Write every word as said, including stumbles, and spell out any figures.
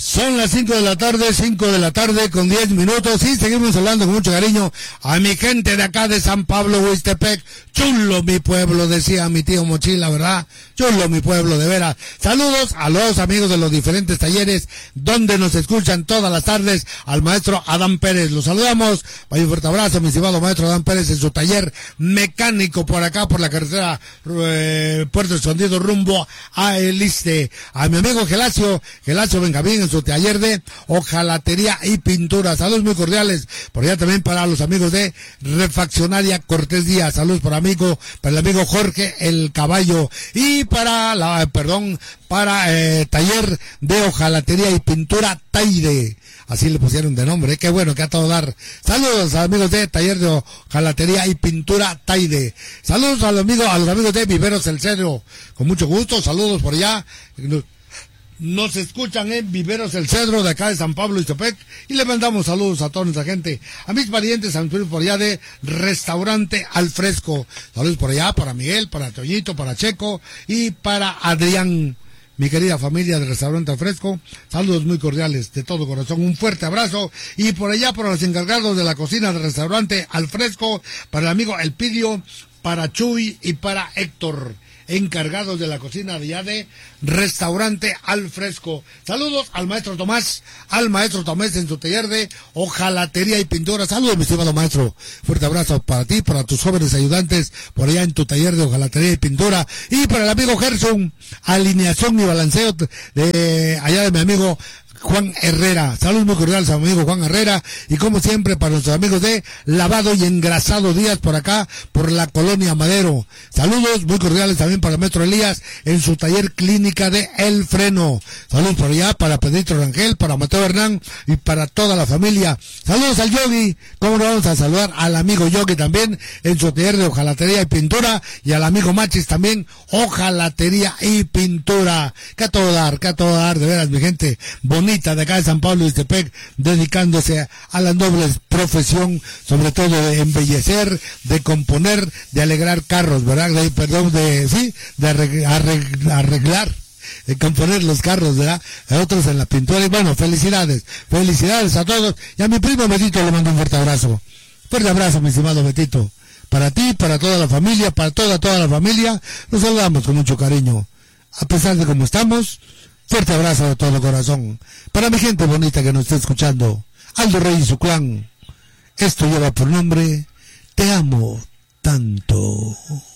Son las cinco de la tarde, cinco de la tarde con diez minutos y seguimos hablando con mucho cariño a mi gente de acá de San Pablo, Huistepec. Chulo mi pueblo, decía mi tío Mochila, ¿verdad? Chulo mi pueblo, de veras. Saludos a los amigos de los diferentes talleres donde nos escuchan todas las tardes, al maestro Adán Pérez. Los saludamos. Vaya un fuerte abrazo, mi estimado maestro Adán Pérez, en su taller mecánico por acá, por la carretera eh, Puerto Escondido, rumbo a Eliste. A mi amigo Gelacio, Gelacio Benjamín, en su taller de hojalatería y pintura. Saludos muy cordiales por allá también para los amigos de Refaccionaria Cortés Díaz. Saludos por amigo, para el amigo Jorge el Caballo y para la, perdón, para eh, taller de hojalatería y pintura Taide. Así le pusieron de nombre, ¿eh? Qué bueno que a todo dar. Saludos a los amigos de taller de hojalatería y pintura Taide. Saludos a los amigos, a los amigos de Viveros El Cedro. Con mucho gusto, saludos por allá. Nos escuchan en Viveros El Cedro de acá de San Pablo, Huistepec, y le mandamos saludos a toda nuestra gente, a mis parientes, a mis primos por allá de Restaurante Al Fresco. Saludos por allá para Miguel, para Toñito, para Checo y para Adrián, mi querida familia de Restaurante Al Fresco. Saludos muy cordiales de todo corazón, un fuerte abrazo. Y por allá para los encargados de la cocina del Restaurante Al Fresco, para el amigo Elpidio, para Chuy y para Héctor, encargados de la cocina de allá de Restaurante Al Fresco. Saludos al maestro Tomás, al maestro Tomás en su taller de hojalatería y pintura. Saludos, mi estimado maestro. Fuerte abrazo para ti, para tus jóvenes ayudantes por allá en tu taller de hojalatería y pintura. Y para el amigo Gerson, alineación y balanceo de allá de mi amigo Juan Herrera. Saludos muy cordiales a mi amigo Juan Herrera, y como siempre para nuestros amigos de Lavado y Engrasado Díaz por acá, por la Colonia Madero. Saludos muy cordiales también para el maestro Elías en su taller clínica de El Freno. Saludos por allá para Pedrito Rangel, para Mateo Hernán y para toda la familia. Saludos al Yogi, cómo no vamos a saludar al amigo Yogi también en su taller de hojalatería y pintura, y al amigo Machis también, hojalatería y pintura. Que a todo dar, que a todo dar, de veras mi gente bonita de acá de San Pablo, Huistepec, dedicándose a la noble profesión, sobre todo de embellecer, de componer, de alegrar carros, ¿verdad? De, perdón, de, sí, de arreglar, arreglar, de componer los carros, ¿verdad? A otros en la pintura. Y bueno, felicidades, felicidades a todos. Y a mi primo Betito le mando un fuerte abrazo. Fuerte abrazo, mi estimado Betito. Para ti, para toda la familia, para toda, toda la familia, los saludamos con mucho cariño. A pesar de cómo estamos, fuerte abrazo de todo corazón. Para mi gente bonita que nos está escuchando, Aldo Rey y su clan, esto lleva por nombre Te Amo Tanto.